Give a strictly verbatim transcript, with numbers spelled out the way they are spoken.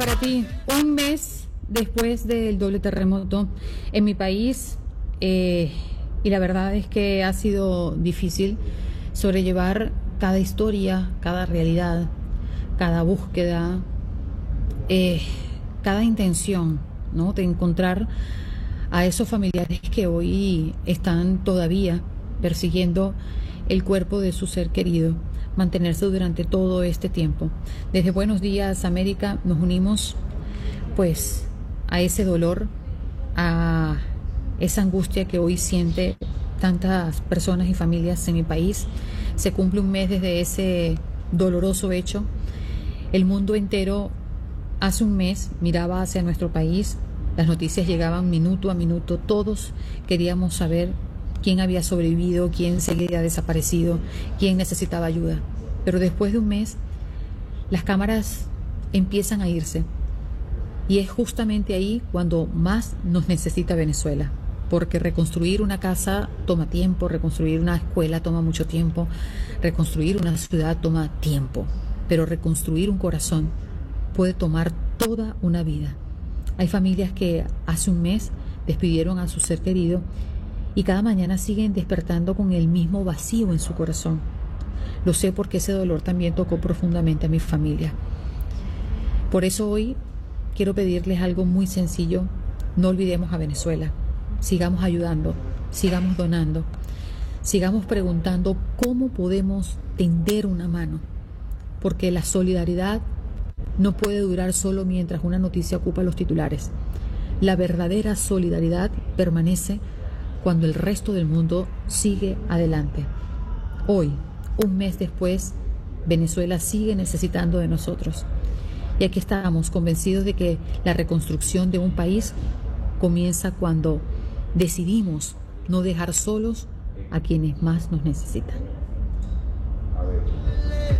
Para ti, un mes después del doble terremoto en mi país, eh, y la verdad es que ha sido difícil sobrellevar cada historia, cada realidad, cada búsqueda, eh, cada intención, ¿no?, de encontrar a esos familiares que hoy están todavía persiguiendo el cuerpo de su ser querido, mantenerse durante todo este tiempo. Desde Buenos Días América nos unimos pues a ese dolor, a esa angustia que hoy siente tantas personas y familias en mi país. Se cumple un mes desde ese doloroso hecho. El mundo entero hace un mes miraba hacia nuestro país, las noticias llegaban minuto a minuto, todos queríamos saber quién había sobrevivido, quién seguía desaparecido, quién necesitaba ayuda. Pero después de un mes, las cámaras empiezan a irse. Y es justamente ahí cuando más nos necesita Venezuela. Porque reconstruir una casa toma tiempo, reconstruir una escuela toma mucho tiempo, reconstruir una ciudad toma tiempo. Pero reconstruir un corazón puede tomar toda una vida. Hay familias que hace un mes despidieron a su ser querido y cada mañana siguen despertando con el mismo vacío en su corazón. Lo sé porque ese dolor también tocó profundamente a mi familia. Por eso hoy quiero pedirles algo muy sencillo. No olvidemos a Venezuela. Sigamos ayudando, sigamos donando, sigamos preguntando cómo podemos tender una mano. Porque la solidaridad no puede durar solo mientras una noticia ocupa los titulares. La verdadera solidaridad permanece cuando el resto del mundo sigue adelante. Hoy, un mes después, Venezuela sigue necesitando de nosotros. Y aquí estamos convencidos de que la reconstrucción de un país comienza cuando decidimos no dejar solos a quienes más nos necesitan.